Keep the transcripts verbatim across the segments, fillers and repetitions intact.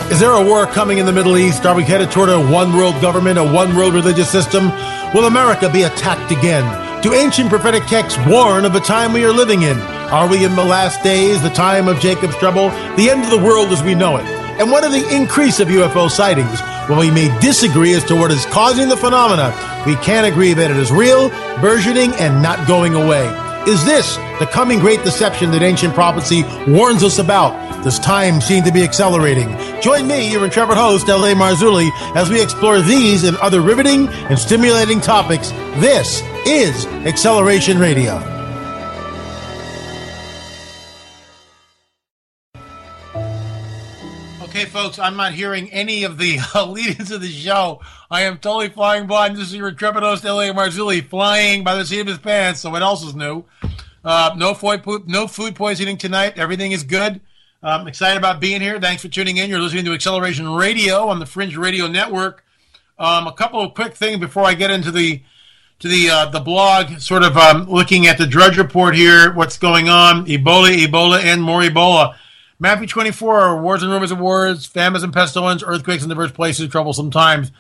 Is there a war coming in the Middle East? Are we headed toward a one-world government, a one-world religious system? Will America be attacked again? Do ancient prophetic texts warn of the time we are living in? Are we in the last days, the time of Jacob's trouble, the end of the world as we know it? And what of the increase of U F O sightings? Well, we may disagree as to what is causing the phenomena. We can agree that it is real, burgeoning, and not going away. Is this the coming great deception that ancient prophecy warns us about? Does time seem to be accelerating? Join me, your intrepid host, L A. Marzulli, as we explore these and other riveting and stimulating topics. This is Acceleration Radio. Okay, folks, I'm not hearing any of the uh, lead-ins of the show. I am totally flying blind. This is your intrepid host, L A. Marzulli, flying by the seat of his pants, so what else is new? Uh, no, food, no food poisoning tonight. Everything is good. I'm excited about being here. Thanks for tuning in. You're listening to Acceleration Radio on the Fringe Radio Network. Um, a couple of quick things before I get into the to the uh, the blog, sort of um, looking at the Drudge Report here, what's going on, Ebola, Ebola, and more Ebola. Matthew twenty-four, wars and rumors of wars, famines and pestilence, earthquakes in diverse places, troublesome times.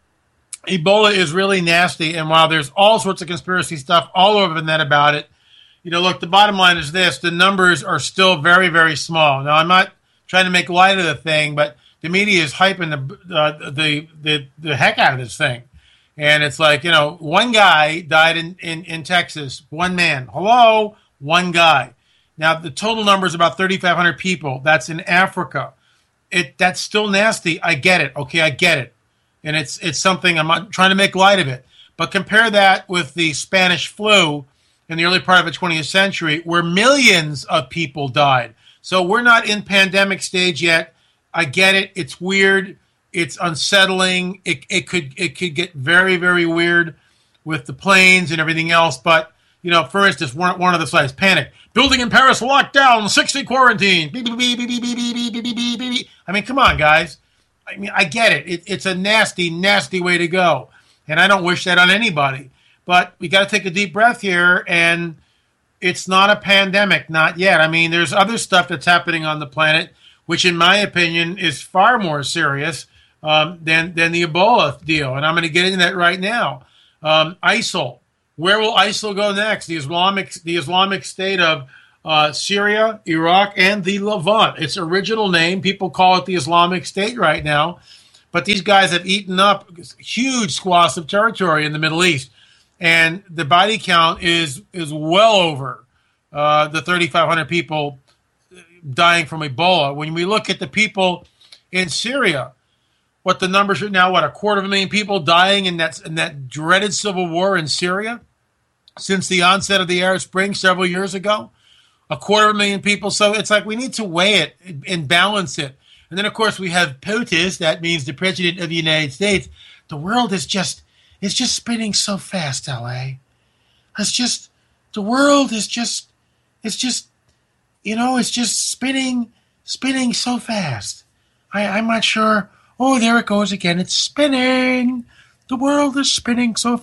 Ebola is really nasty, and while there's all sorts of conspiracy stuff all over the net about it, you know, look, the bottom line is this. The numbers are still very, very small. Now, I'm not trying to make light of the thing, but the media is hyping the uh, the, the the heck out of this thing. And it's like, you know, one guy died in, in, in Texas, one man. Hello? One guy. Now, the total number is about thirty-five hundred people. That's in Africa. It That's still nasty. I get it. Okay, I get it. And it's it's something, I'm not trying to make light of it. But compare that with the Spanish flu in the early part of the twentieth century, where millions of people died. So we're not in pandemic stage yet. I get it. It's weird. It's unsettling. It it could it could get very, very weird with the planes and everything else. But, you know, for instance, one, one of the slides, panic. Building in Paris locked down, sixty quarantine. Beep, beep, beep, beep, beep, beep, beep, beep, beep, beep, beep. I mean, come on, guys. I mean, I get it. it. It's a nasty, nasty way to go. And I don't wish that on anybody. But we got to take a deep breath here, and it's not a pandemic, not yet. I mean, there's other stuff that's happening on the planet, which in my opinion is far more serious um, than, than the Ebola deal. And I'm going to get into that right now. Um, ISIL. Where will ISIL go next? The Islamic, the Islamic State of uh, Syria, Iraq, and the Levant. Its original name, people call it the Islamic State right now. But these guys have eaten up huge swaths of territory in the Middle East. And the body count is is well over uh, the thirty-five hundred people dying from Ebola. When we look at the people in Syria, what the numbers are now, what, a quarter of a million people dying in that, in that dreaded civil war in Syria since the onset of the Arab Spring several years ago? A quarter of a million people. So it's like we need to weigh it and balance it. And then, of course, we have POTUS. That means the President of the United States. The world is just... It's just spinning so fast, L A. It's just, the world is just, it's just, you know, it's just spinning, spinning so fast. I, I'm not sure. Oh, there it goes again. It's spinning. The world is spinning so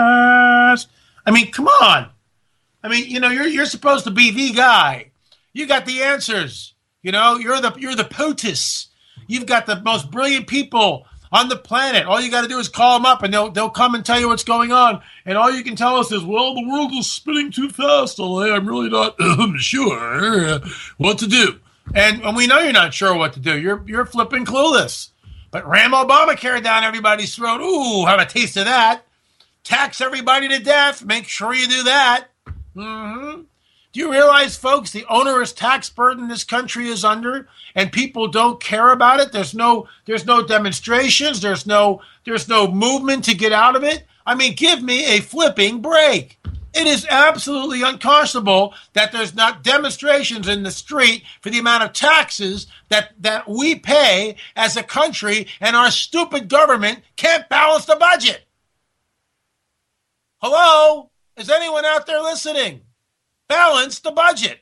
fast. I mean, come on. I mean, you know, you're you're supposed to be the guy. You got the answers. You know, you're the you're the POTUS. You've got the most brilliant people on the planet. All you got to do is call them up, and they'll they'll come and tell you what's going on. And all you can tell us is, well, the world is spinning too fast, L A. I'm really not um, sure what to do. And, and we know you're not sure what to do. You're you're flipping clueless. But ram Obamacare down everybody's throat. Ooh, have a taste of that. Tax everybody to death. Make sure you do that. Mm-hmm. Do you realize, folks, the onerous tax burden this country is under, and people don't care about it? There's no, there's no demonstrations. There's no, there's no movement to get out of it. I mean, give me a flipping break. It is absolutely unconscionable that there's not demonstrations in the street for the amount of taxes that, that we pay as a country, and our stupid government can't balance the budget. Hello? Is anyone out there listening? Balance the budget.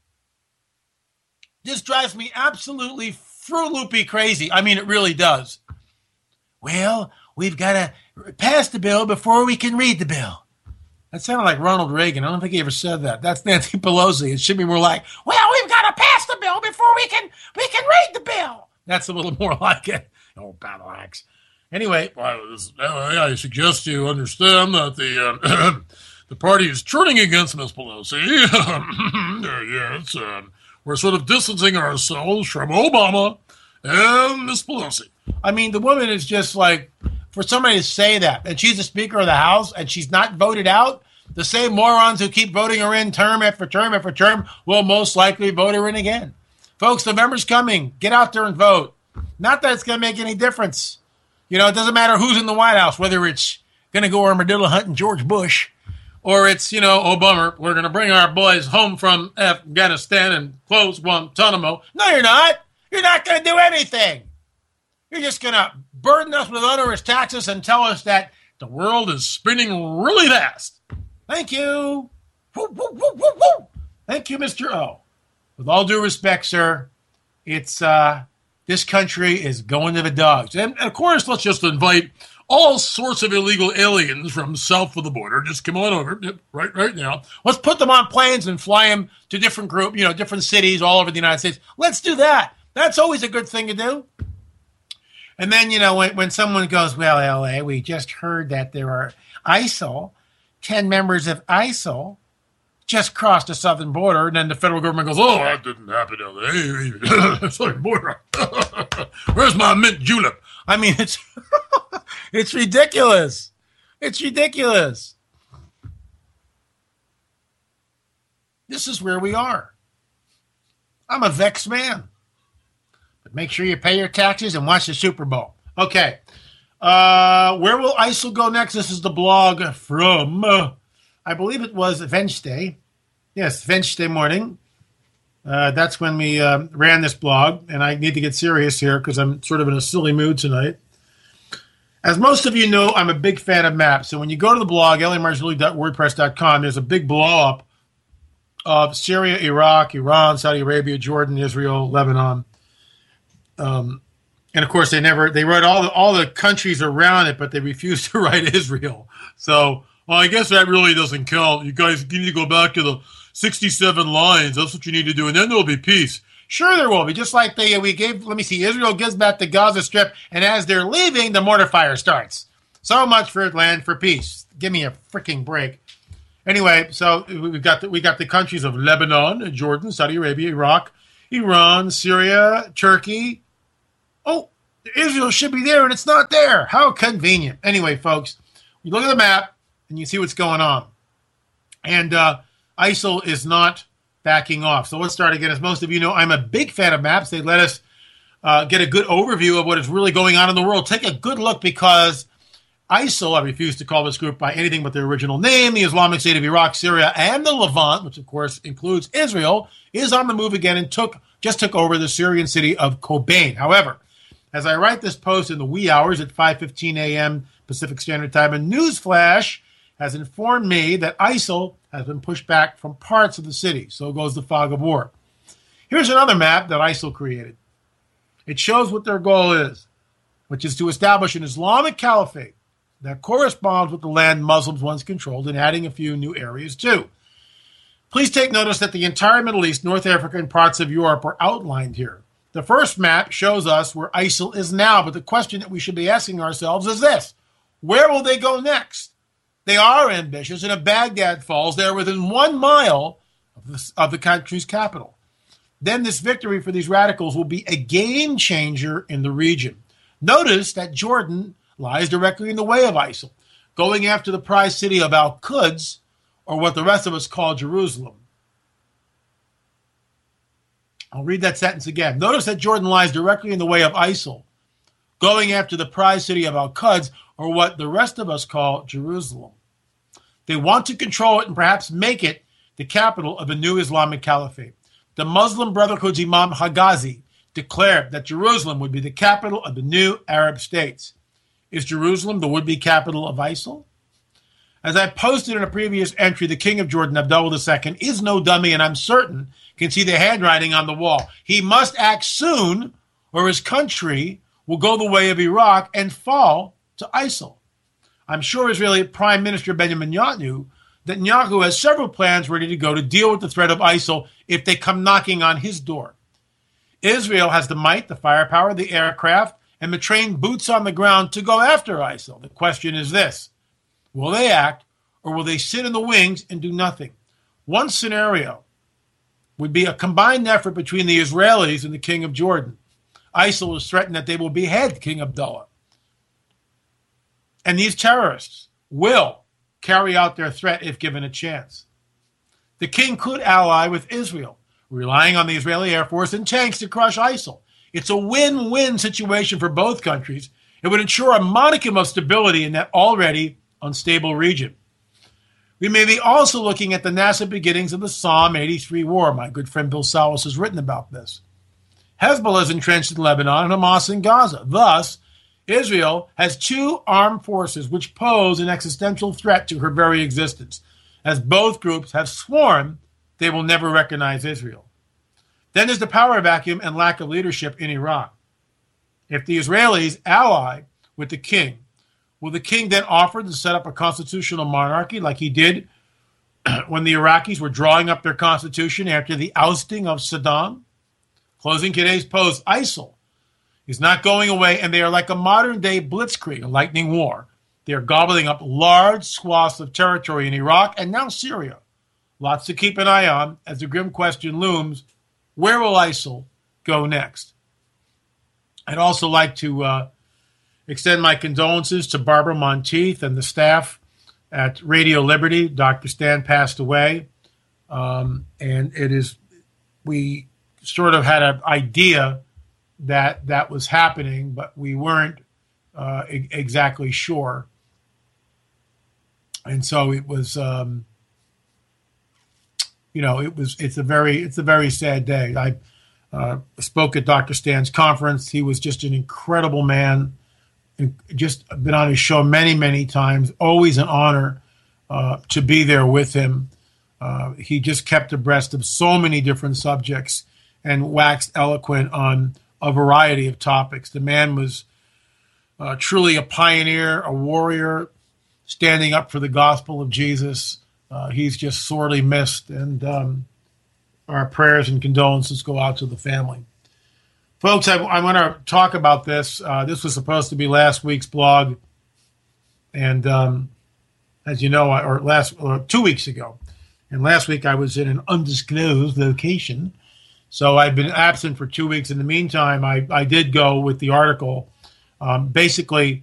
This drives me absolutely Fruit Loopy crazy. I mean, it really does. Well, we've got to pass the bill before we can read the bill. That sounded like Ronald Reagan. I don't think he ever said that. That's Nancy Pelosi. It should be more like, well, we've got to pass the bill before we can we can read the bill. That's a little more like it. Oh, battle axe. Anyway, I suggest you understand that the uh, the party is turning against Miss Pelosi. Yes, um, we're sort of distancing ourselves from Obama and Miss Pelosi. I mean, the woman is just like, for somebody to say that, and she's the Speaker of the House, and she's not voted out, the same morons who keep voting her in term after term after term will most likely vote her in again. Folks, November's coming. Get out there and vote. Not that it's going to make any difference. You know, it doesn't matter who's in the White House, whether it's going to go armadillo hunting George Bush or it's, you know, oh, bummer, we're going to bring our boys home from Afghanistan and close Guantanamo. No, you're not. You're not going to do anything. You're just going to burden us with onerous taxes and tell us that the world is spinning really fast. Thank you. Woo, woo, woo, woo, woo. Thank you, Mister O. With all due respect, sir, it's uh, this country is going to the dogs. And, of course, let's just invite all sorts of illegal aliens from south of the border. Just come on over right right now. Let's put them on planes and fly them to different group, you know, different cities all over the United States. Let's do that. That's always a good thing to do. And then, you know, when, when someone goes, well, L A, we just heard that there are ISIL, ten members of ISIL just crossed the southern border, and then the federal government goes, oh, that didn't happen, L A. Southern border. Where's my mint julep? I mean, it's it's ridiculous. It's ridiculous. This is where we are. I'm a vexed man. But make sure you pay your taxes and watch the Super Bowl. Okay. Uh, where will ISIL go next? This is the blog from... Uh, I believe it was Wednesday. Yes, Wednesday morning. Uh, that's when we uh, ran this blog, and I need to get serious here because I'm sort of in a silly mood tonight. As most of you know, I'm a big fan of maps. So when you go to the blog, L A Marzulli dot wordpress dot com, there's a big blow-up of Syria, Iraq, Iran, Saudi Arabia, Jordan, Israel, Lebanon. Um, and, of course, they never they write all the, all the countries around it, but they refuse to write Israel. So... well, I guess that really doesn't count. You guys need to go back to the sixty-seven lines. That's what you need to do, and then there'll be peace. Sure there will be, just like they, we gave, let me see, Israel gives back the Gaza Strip, and as they're leaving, the mortar fire starts. So much for land for peace. Give me a freaking break. Anyway, so we've got the, we got the countries of Lebanon, Jordan, Saudi Arabia, Iraq, Iran, Syria, Turkey. Oh, Israel should be there, and it's not there. How convenient. Anyway, folks, you look at the map, and you see what's going on. And uh, ISIL is not backing off. So let's start again. As most of you know, I'm a big fan of maps. They let us uh, get a good overview of what is really going on in the world. Take a good look because ISIL, I refuse to call this group by anything but their original name, the Islamic State of Iraq, Syria, and the Levant, which of course includes Israel, is on the move again and took just took over the Syrian city of Kobane. However, as I write this post in the wee hours at five fifteen a.m. Pacific Standard Time, a news flash has informed me that ISIL has been pushed back from parts of the city. So goes the fog of war. Here's another map that ISIL created. It shows what their goal is, which is to establish an Islamic caliphate that corresponds with the land Muslims once controlled and adding a few new areas too. Please take notice that the entire Middle East, North Africa, and parts of Europe are outlined here. The first map shows us where ISIL is now, but the question that we should be asking ourselves is this: where will they go next? They are ambitious, and if Baghdad falls, they are within one mile of the, of the country's capital. Then this victory for these radicals will be a game changer in the region. Notice that Jordan lies directly in the way of ISIL, going after the prized city of Al-Quds, or what the rest of us call Jerusalem. I'll read that sentence again. Notice that Jordan lies directly in the way of ISIL, going after the prized city of Al-Quds, or what the rest of us call Jerusalem. They want to control it and perhaps make it the capital of a new Islamic caliphate. The Muslim Brotherhood's Imam Hagazi declared that Jerusalem would be the capital of the new Arab states. Is Jerusalem the would-be capital of ISIL? As I posted in a previous entry, the King of Jordan, Abdullah the Second, is no dummy, and I'm certain can see the handwriting on the wall. He must act soon, or his country will go the way of Iraq and fall to ISIL. I'm sure Israeli Prime Minister Benjamin Netanyahu, that Netanyahu has several plans ready to go to deal with the threat of ISIL if they come knocking on his door. Israel has the might, the firepower, the aircraft, and the trained boots on the ground to go after ISIL. The question is this: will they act, or will they sit in the wings and do nothing? One scenario would be a combined effort between the Israelis and the King of Jordan. ISIL has threatened that they will behead King Abdullah. And these terrorists will carry out their threat if given a chance. The king could ally with Israel, relying on the Israeli Air Force and tanks to crush ISIL. It's a win-win situation for both countries. It would ensure a modicum of stability in that already unstable region. We may be also looking at the nascent beginnings of the Psalm eighty-three war. My good friend Bill Salas has written about this. Hezbollah is entrenched in Lebanon and Hamas in Gaza. Thus, Israel has two armed forces which pose an existential threat to her very existence, as both groups have sworn they will never recognize Israel. Then there's the power vacuum and lack of leadership in Iran. If the Israelis ally with the king, will the king then offer to set up a constitutional monarchy like he did when the Iraqis were drawing up their constitution after the ousting of Saddam? Closing today's post, ISIL is not going away, and they are like a modern-day blitzkrieg, a lightning war. They are gobbling up large swaths of territory in Iraq and now Syria. Lots to keep an eye on as the grim question looms: where will ISIL go next? I'd also like to uh, extend my condolences to Barbara Monteith and the staff at Radio Liberty. Doctor Stan passed away, um, and it is we sort of had an idea that that was happening, but we weren't uh, e- exactly sure. And so it was, um, you know, it was, it's a very, it's a very sad day. I uh, spoke at Doctor Stan's conference. He was just an incredible man. Just been on his show many, many times. Always an honor uh, to be there with him. Uh, he just kept abreast of so many different subjects and waxed eloquent on a variety of topics. The man was uh, truly a pioneer, a warrior, standing up for the gospel of Jesus. Uh, he's just sorely missed, and um, our prayers and condolences go out to the family. Folks, I, I want to talk about this. Uh, this was supposed to be last week's blog, and um, as you know, I, or last or two weeks ago, and last week I was in an undisclosed location. So I've been absent for two weeks. In the meantime, I, I did go with the article. Um, basically,